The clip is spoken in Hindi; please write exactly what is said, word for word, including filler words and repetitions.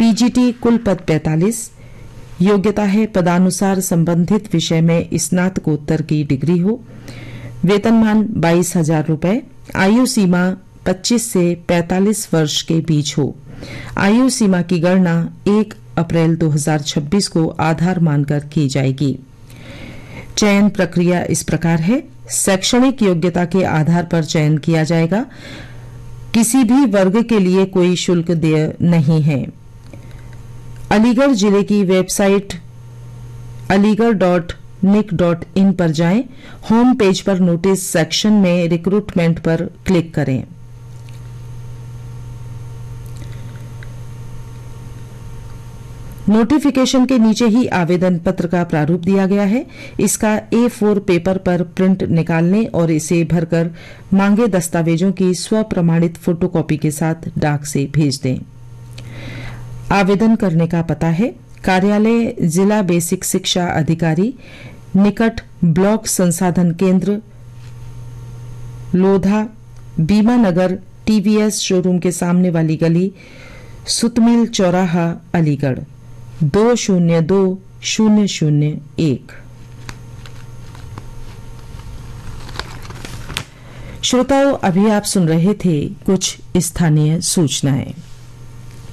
पीजीटी कुल पद पैंतालीस। योग्यता है पदानुसार संबंधित विषय में स्नातकोत्तर की डिग्री हो। वेतनमान बाईस हजार रूपये। आयु सीमा पच्चीस से पैंतालीस वर्ष के बीच हो। आयु सीमा की गणना एक अप्रैल दो हजार छब्बीस को आधार मानकर की जाएगी। चयन प्रक्रिया इस प्रकार है। शैक्षणिक योग्यता के आधार पर चयन किया जाएगा। किसी भी वर्ग के लिए कोई शुल्क देय नहीं है। अलीगढ़ जिले की website Aligarh dot nic dot in पर जाएं। होम पेज पर नोटिस सेक्शन में रिक्रूटमेंट पर क्लिक करें। नोटिफिकेशन के नीचे ही आवेदन पत्र का प्रारूप दिया गया है। इसका ए फोर पेपर पर प्रिंट निकालने और इसे भरकर मांगे दस्तावेजों की स्वप्रमाणित फोटोकॉपी के साथ डाक से भेज दें। आवेदन करने का पता है कार्यालय जिला बेसिक शिक्षा अधिकारी, निकट ब्लॉक संसाधन केंद्र, लोधा, बीमा नगर, टीवीएस शोरूम के सामने वाली गली, सुतमिल चौराहा, अलीगढ़ दो शून्य दो शून्य शून्य एक। श्रोताओं, अभी आप सुन रहे थे कुछ स्थानीय सूचनाएं।